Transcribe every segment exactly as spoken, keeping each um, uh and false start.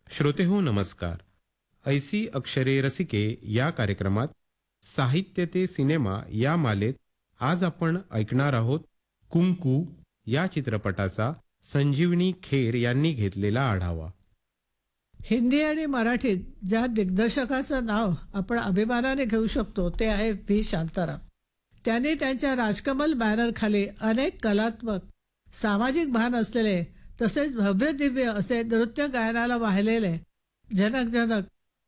श्रोते हो नमस्कार. ऐसी अक्षरे रसिके या कार्यक्रमात साहित्य ते सिनेमा या मालेत आज आपण ऐकणार आहोत कुंकू या चित्रपटाचा संजीवनी खेर यांनी घेतलेला आढावा. हिंदी आणि मराठीत ज्या दिग्दर्शकाचं नाव आपण अभिमानाने घेऊ शकतो ते आहे व्ही शांताराम. त्यांनी त्यांच्या राजकमल बॅनरखाली अनेक कलात्मक सामाजिक भान असलेले तसेच भव्य दिव्य असे नृत्य गायनाला वाहिलेले जनक जनक,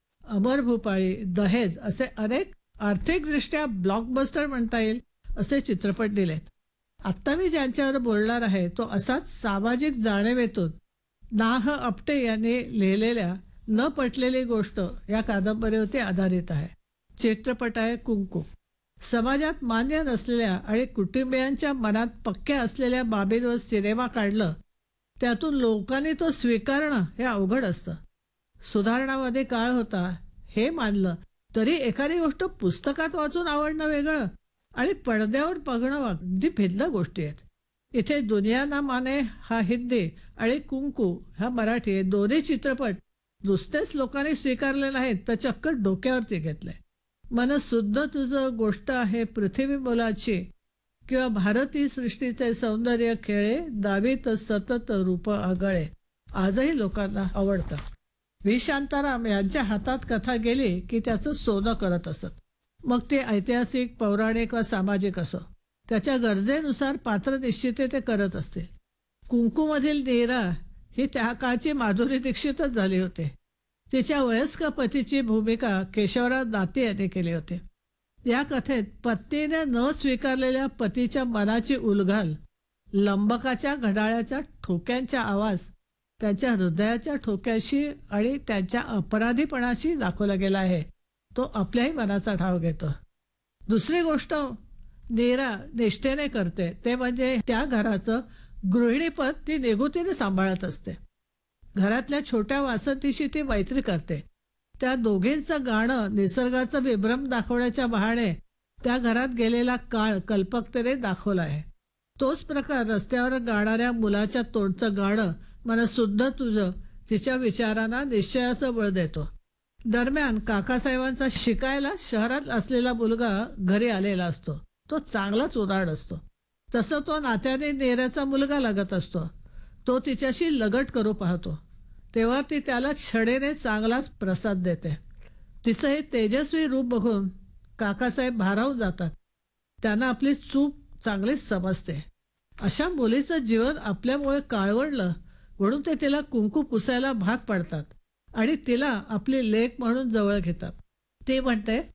अमर भूपाळी, दहेज असे अनेक आर्थिकदृष्ट्या ब्लॉकबस्टर म्हणता येईल असे चित्रपट दिलेत. आत्ता मी ज्यांच्यावर बोलणार आहे तो असाच सामाजिक जाणीवेतून नाह आपटे यांनी लिहिलेल्या न पटलेली गोष्ट या कादंबरीवरती आधारित आहे. चित्रपट आहे कुंकू. समाजात मान्य नसलेल्या आणि कुटुंबियांच्या मनात पक्क्या असलेल्या बाबींवर सिनेमा काढलं, त्यातून लोकांनी तो स्वीकारणं हे अवघड असतं. सुधारणावादी काळ होता हे मानलं तरी एखादी गोष्ट पुस्तकात वाचून आवडणं वेगळं आणि पडद्यावर बघणं अगदी भिन्न गोष्टी आहेत. इथे दुनिया ना माने हा हिंदी आणि कुंकू हा मराठी हे दोन्ही चित्रपट नुसतेच लोकांनी स्वीकारले नाहीत तर चक्क डोक्यावरती घेतले. मन शुद्ध तुझं, गोष्ट आहे पृथ्वी मुलाची किंवा भारतीय सृष्टीचे सौंदर्य खेळे, दावीत सतत रूप आगळे आजही लोकांना आवडतं. व्ही शांताराम यांच्या हातात कथा गेली की त्याचं सोनं करत असत. मग ते ऐतिहासिक, पौराणिक वा सामाजिक असो, त्याच्या गरजेनुसार पात्र निश्चित ते करत असतील. कुंकूमधील नीरा ही त्या काळची माधुरी दीक्षितच झाली होती. तिच्या वयस्क पतीची भूमिका केशवराव दाते यांनी केली होती. या कथेत पत्नीने न स्वीकारलेल्या पतीच्या मनाची उलघाल, लंबकाच्या घड्याळाच्या ठोक्यांचा आवाज त्यांच्या हृदयाच्या ठोक्याशी आणि त्यांच्या अपराधीपणाशी दाखवला गेला आहे. तो आपल्याही मनाचा ठाव घेतो. दुसरी गोष्ट नीरा निष्ठेने करते ते म्हणजे त्या घराचं गृहिणीपद ती निगुतीने सांभाळत असते. घरातल्या छोट्या वासंतीशी ती मैत्री करते. त्या दोघींचं गाणं निसर्गाचं विभ्रम दाखवण्याच्या बहाणे त्या घरात गेलेला काळ कल्पकतेने दाखवला आहे. तोच प्रकार रस्त्यावर गाणाऱ्या मुलाच्या तोंडचं गाणं मन शुद्ध तुझं तिच्या विचारांना निश्चयाचं बळ देतो. दरम्यान काकासाहेबांचा शिकायला शहरात असलेला मुलगा घरी आलेला असतो. तो चांगलाच उदाड असतो. तसं तो नात्याने नेऱ्याचा मुलगा लागत असतो. तो तिच्याशी लगट करू पाहतो तेव्हा ती त्याला छडेने चांगलाच प्रसाद देते. तिचं हे तेजस्वी रूप बघून काकासाहेब भारावून जातात. त्यांना आपली चूक चांगलीच समजते. अशा मुलीचं जीवन आपल्यामुळे काळवडलं म्हणून ते तिला कुंकू पुसायला भाग पाडतात आणि तिला आपली लेक म्हणून जवळ घेतात. ते म्हणते,